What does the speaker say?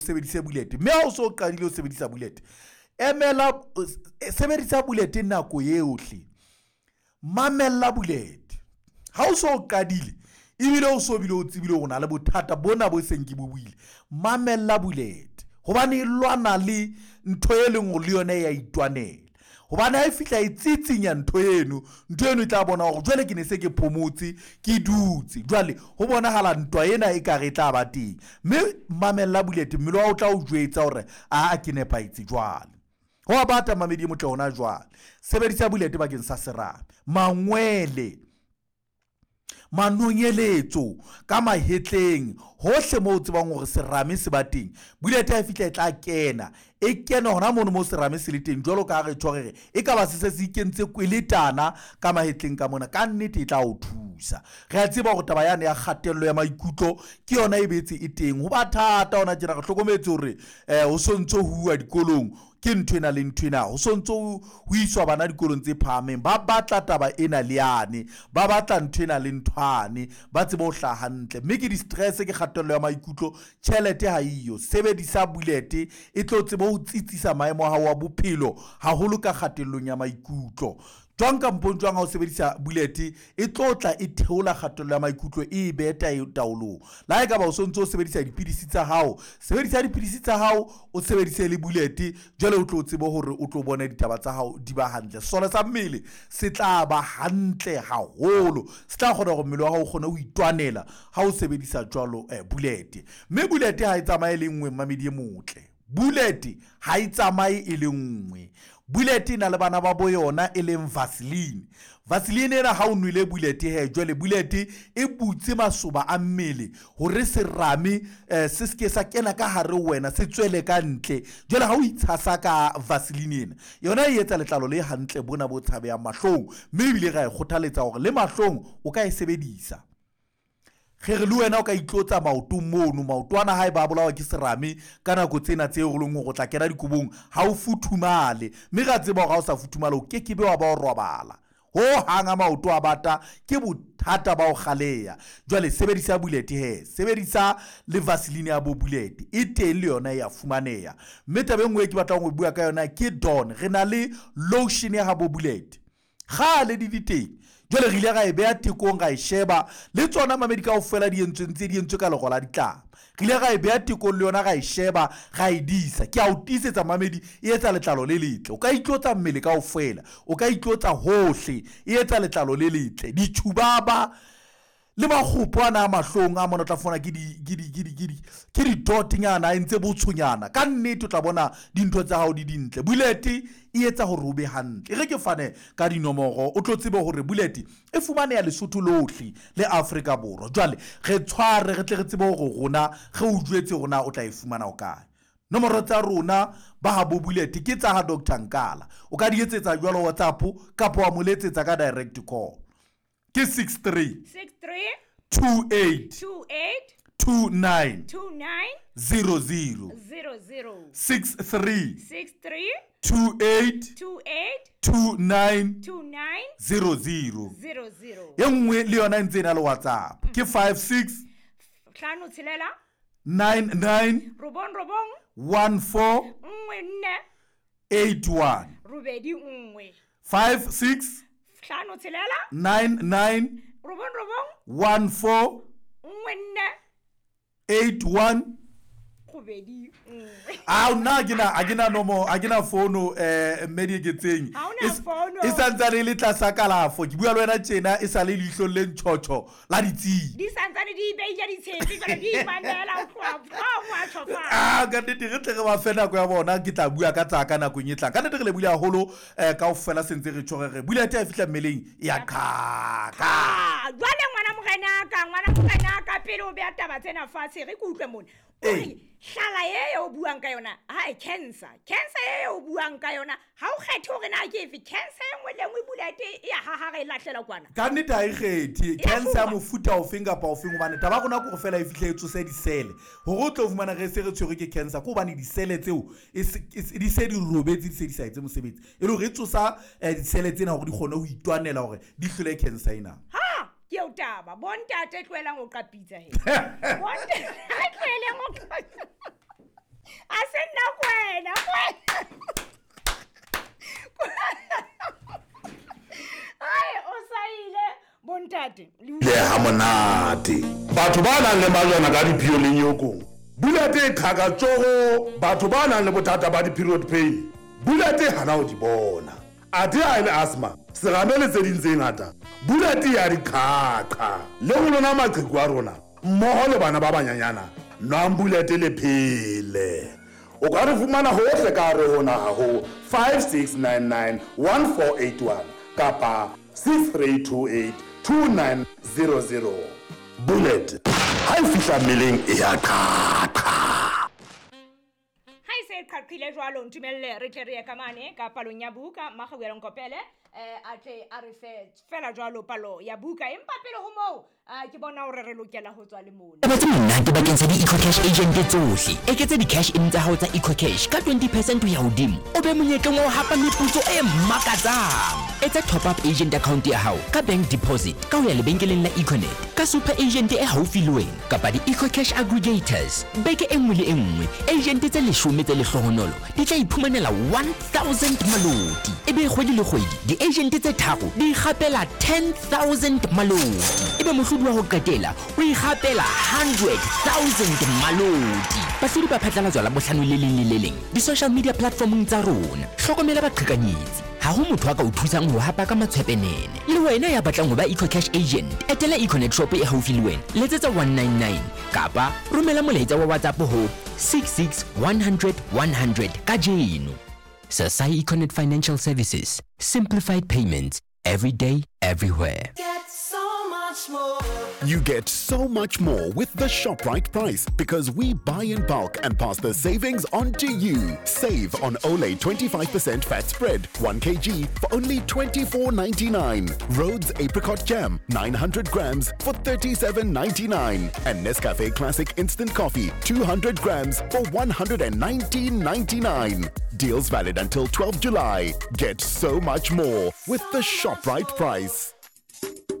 sebedisa bullet mme ha o so qadile o sebedisa bullet emela sebedisa bullet nako yohle mamella bullet ha o so qadile ibile o so bile o tsibile o na le bothata bona bo seng ke bubuile mamella bullet hobane lwana le ntho e leng le yone ya itwanela hobane ha fihla e tsitsinya ntho eno e tla bona hore jwale ke ne se ke phomotse ke dutse jwale ho bonahala ntwa ena e ka re tla ba teng mme mamella bullet mmelo wa o tla o jwetsa hore a ke nepaitse jwale ho abata mamedi motle hona jwale sebedisa bullet bakeng sa serame mangwele manonyeletso ka mahetleng hohle mo tsebang hore serame se ba teng bullet ha fihla e tla kena hona mono mo serame se le teng jwalo ka re tshwarere e ka ba se ikentse kweletana ka mahetleng ka mona ka nnete e tla o thusa re a tseba hore taba yane ya kgatello ya maikutlo ke yona e betse e teng ho ba thata ona tjena re hlokometse hore ho sontso huwa dikolong ke nthwena le nthwena ho sontso ho iswa bana dikolong tse phahameng ba batla taba ena le yane ba batla nthwena le nthwane ba tseba ho hlaha hantle mme ke di stress ke kgatello ya maikutlo tjhelete ha iyo sebedisa bullet e tlo tseba ho tsitsisa maemo a hao a bophelo haholo ka kgatellong ya maikutlo jwang ka mpontjwang ha o sebedisa bullet e tlotla e theola kgatello ya maikutlo e beta e taolong la e ka ba o sontso o sebedisa dipidisi tsa hao sebedisa dipidisi tsa hao o sebedise le bullet jwale o tlo tseba hore o tlo bona ditaba tsa hao di ba hantle sole sa mmele se tla ba hantle haholo se tla kgona hore mmele wa hao o kgone ho itwanela ha o sebedisa jwalo bullet mme bullet ha e tsamaye le nngwe mamedi e motle bullet ha e tsamaye e le nngwe bullet na le bana ba boyona e leng Vaseline ena ha o nwele bullet jwale bullet e butse masoba a mmele hore serame se ske sa kena ka hare wena se tswele ka ntle jwale ha o itshasa ka Vaseline ena yona e etsa letlalo le hantle bona bo tshabe ya mahlong mme ebile ga e kgothaletsa hore le mahlong o ka e sebedisa re le wena o ka itlotsa maoto mono maotwana ha e ba bolawa ke serame ka nako tsena tse go leng go tla kena dikobong ha o futhumale mme ga tseba ga o sa futhumala o kekebe wa ba o robala ho hanga maoto a bata ke bothata ba o khaleya jwale sebedisa bullet sebedisa le Vaseline ya bo bullet e teng le yona ya fumaneya mme tabe ngwe ke batla go bua ka yona ke Dawn re na le lotion ya bo bullet khale di diteng jwale re ile ga e bea tekong ga e sheba le tsona mamedi ka ofela di entswe ka legola ditlama re ile ga e bea tekong le yona ga e sheba ga e disa ke a o tisetsa mamedi e etsa letlalo le letle o ka itlotsa mmele ka ofela o ka itlotsa hohle e etsa letlalo le letle ditshubaba le magopo ana a mahlong a mona tla fona ke di dotinyana entse botshonyana ka nnete o tla bona dintho tsa hao di dintle bullet e etsa hore o be hantle re ke fane ka dinomoro o tlo tsebe hore bullet e fumane ya Lesotho lohle le Afrika Borwa jwale re tshware re tle re tsebe hore rona ge o jwetse rona o tla e fumana o kae nomoro tsa rona ba ha bo bullet ke tsa ha Dr Nkala o ka di etsetsa jwalo WhatsApp kapo wa moletsetsa ka direct call ke 63 28 29 00 63 28 29 00 ye nngwe le yona ntse na le WhatsApp ke 56 99 14 81 56 99 14 81 agina nomo agina fono medi getseng e santsane le tlasa kalafo ke bua le wena tjena e sa le lihlo le ntshotho la ditsi di santsane di beja ditshepi jole di imandela o tloa ka nnete re tle re ba fela go ya bona ke tla bua ka tsaka nako nyetla ka nnete re le bula haholo ka o fela sentse re tshore re bula tla fihla mmeleng ya khaka jwale ngwana mogena ka pele o bea taba tsena fatshe re ke utlwe mona hlala ye o buang ka yona ha cancer ye o buang ka yona ha o kgethe hore na ke efe cancer engwe le engwe bullet ya ha re lahlela kwana ka nnete ha e kgethe cancer mofuta o feng kapa o feng bane taba gona go fela e fihle e tsose di sele hore o tlo fumana re se re tshwere ke cancer go bane di sele tseo di se di robetse di se di sa etse mosebetsi e le re tsosa di sele tsena hore di kgone ho itwanela hore di hlole cancer ina ke o taba bontate tloelang o qapitsa he bontate tloeleng o monate le ha monate batho ba nang le majwana ka diphio le nyokong Bullet e qhaka tsogo batho ba nang le bothata ba di-period pain Bullet hana o di bona ate a le asthma segamele tse ding tse ngata Bullet ya di qhaqha le go lona maqheku a rona mmogo le bana ba banyanyana nwang Bullet le phele o ka re fumana hohle ka re hona ho 5699 1481 kapa 6328 2900 Bullet ha e fihla mmeleng e ya qhaqha ha e se qhaqile jwalo ntumelle re tle re ye ka mane ka palong ya buka Makgabuyela Nkopele a tle a re fe fela jwalo palo ya buka empa pele ho moo ke bona hore re lokela ho tswa le mona Batse monate bakeng sa di-ecocash agent tsohle eketsa di-cash in tsa hao tsa ecocash ka 20% ho ya hodimo o be monyetleng wa ho hapa meputso e makatsang etsa top up agent account ya hao ka bank deposit ka ho ya lebenkeleng la Econet ka super agent e haufi le wena kapa di-ecocash aggregators beke e nngwe le e nngwe agent tse 10 tse lehlohonolo di tla iphumanela 1000 malodi ebe kgwedi le kgwedi di-agent tse tharo di ikgapela 10,000 malodi ebe mohlodi wa ho qetela o ikgapela 100,000 malodi bahlodi ba phatlalatswa la bohlano le leng le le leng di-social media platformong tsa rona hlokomela baqhekanyetsi ha ho motho a ka o thusang ho hapa ka matshwepenene le wena ya batlang ho ba ecocash agent etela Econet shop e haufi le wena letsetsa 199 kapa romela molaetsa wa WhatsApp ho 66 100 ka jeno Sasai Econet Financial Services, simplified payments every day, everywhere. Get so much more. You get so much more with the ShopRite price because we buy in bulk and pass the savings on to you. Save on Olay 25% fat spread, 1 kg for only $24.99. Rhodes Apricot Jam, 900 grams for $37.99. And Nescafe Classic Instant Coffee, 200 grams for $119.99. Deals valid until 12 July. Get so much more with the ShopRite price.